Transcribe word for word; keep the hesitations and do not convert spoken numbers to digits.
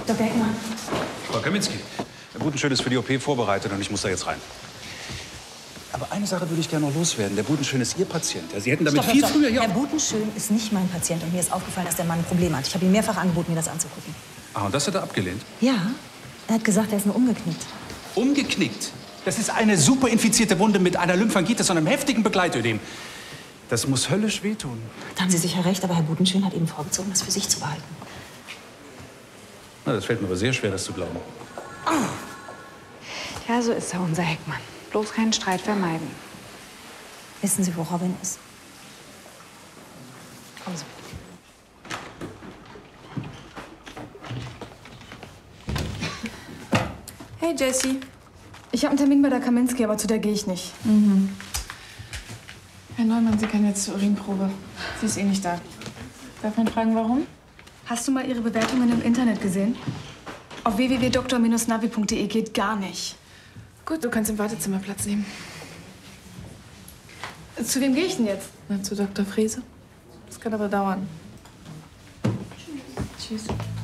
Doktor Beckmann. Frau Kaminski, Herr Butenschön ist für die O P vorbereitet und ich muss da jetzt rein. Aber eine Sache würde ich gerne noch loswerden. Der Butenschön ist Ihr Patient. Ja, Sie hätten damit Stopp, viel stopp. früher hier... Herr Butenschön ist nicht mein Patient und mir ist aufgefallen, dass der Mann ein Problem hat. Ich habe ihm mehrfach angeboten, mir das anzugucken. Ah, und das hat er abgelehnt? Ja, er hat gesagt, er ist nur umgeknickt. Umgeknickt? Das ist eine super infizierte Wunde mit einer Lymphangitis und einem heftigen Begleitödem. Das muss höllisch wehtun. Da haben Sie sicher recht, aber Herr Butenschön hat eben vorgezogen, das für sich zu behalten. Na, das fällt mir aber sehr schwer, das zu glauben. Oh. Ja, so ist er, unser Heckmann. Bloß keinen Streit vermeiden. Wissen Sie, wo Robin ist? Kommen Sie. Hey, Jessie. Ich habe einen Termin bei der Kaminski, aber zu der gehe ich nicht. Mhm. Herr Neumann, Sie können jetzt zur Urinprobe. Sie ist eh nicht da. Darf man fragen, warum? Hast du mal ihre Bewertungen im Internet gesehen? Auf w w w punkt doktor Bindestrich navi punkt de geht gar nicht. Gut, du kannst im Wartezimmer Platz nehmen. Zu wem gehe ich denn jetzt? Na, zu Doktor Frese. Das kann aber dauern. Tschüss. Tschüss.